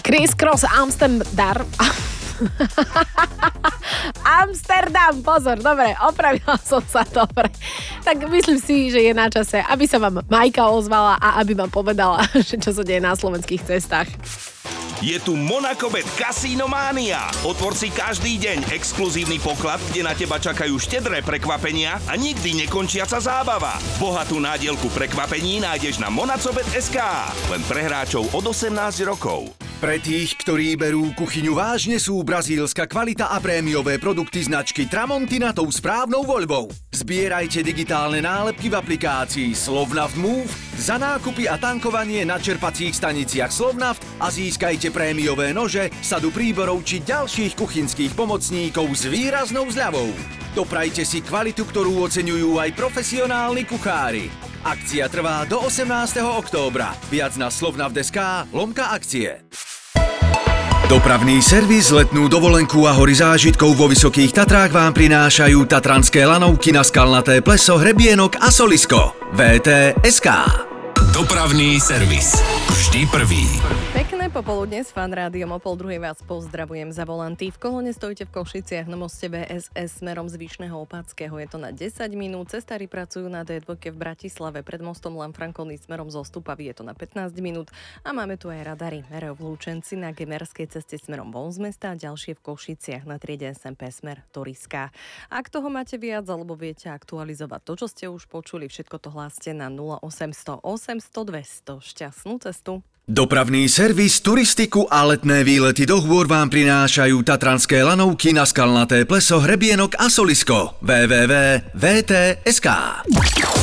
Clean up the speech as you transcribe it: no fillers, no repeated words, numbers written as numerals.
Criss Cross Amsterdam. Amsterdam, pozor, dobre, opravila som sa, dobre. Tak myslím si, že je na čase, aby sa vám Majka ozvala a aby vám povedala, že čo sa deje na slovenských cestách. Je tu Monacobet Casino Mania. Otvor si každý deň exkluzívny poklad, kde na teba čakajú štedré prekvapenia a nikdy nekončiaca zábava. Bohatú nádielku prekvapení nájdeš na monacobet.sk. Len pre hráčov od 18 rokov. Pre tých, ktorí berú kuchyňu vážne, sú brazílska kvalita a prémiové produkty značky Tramontina tou správnou voľbou. Zbierajte digitálne nálepky v aplikácii Slovnaft Move, za nákupy a tankovanie na čerpacích staniciach Slovnaft a získajte prémiové nože, sadu príborov či ďalších kuchynských pomocníkov s výraznou zľavou. Doprajte si kvalitu, ktorú oceňujú aj profesionálni kuchári. Akcia trvá do 18. októbra. Viac na slovnaft.sk/akcie. Dopravný servis, letnú dovolenku a hory zážitkov vo Vysokých Tatrách vám prinášajú tatranské lanovky na Skalnaté pleso, Hrebienok a Solisko. VT.sk. Dopravný servis. Vždy prvý. Pekné popoludne s Fan Rádiom o 12:30 vás pozdravujem za volanty. V kolóne stojíte v Košiciach na moste VSS smerom z Vyšného Opatského. Je to na 10 minút. Cestári pracujú na D2 v Bratislave pred mostom Lanfrankoný smerom zo Stupavy. Je to na 15 minút. A máme tu aj radary. Mereo v Lúčenci na Gemerskej ceste smerom von z mesta a ďalšie v Košiciach na triede SMP smer Toriská. Ak toho máte viac alebo viete aktualizovať to, čo ste už počuli, všetko to hláste na 0800 800 200. Šťastnú cestu. Dopravný servis, turistiku a letné výlety do hôr vám prinášajú tatranské lanovky na Skalnaté pleso, Hrebienok a Solisko. www.vt.sk.